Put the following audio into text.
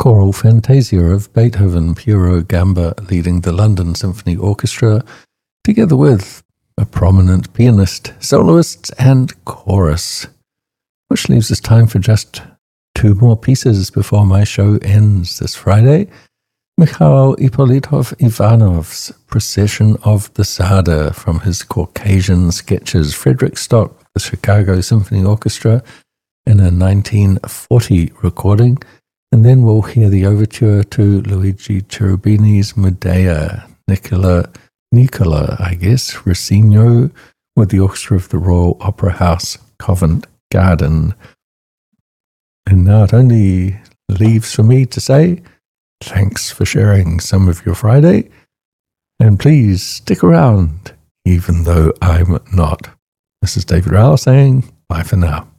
choral fantasia of Beethoven, Piero Gamba leading the London Symphony Orchestra, together with a prominent pianist, soloists, and chorus. Which leaves us time for just two more pieces before my show ends this Friday. Mikhail Ippolitov Ivanov's Procession of the Sada from his Caucasian Sketches, Frederick Stock, the Chicago Symphony Orchestra, in a 1940 recording. And then we'll hear the overture to Luigi Cherubini's Medea, Nicola, Rossino, with the orchestra of the Royal Opera House, Covent Garden. And now it only leaves for me to say, thanks for sharing some of your Friday, and please stick around, even though I'm not. This is David Rowell saying bye for now.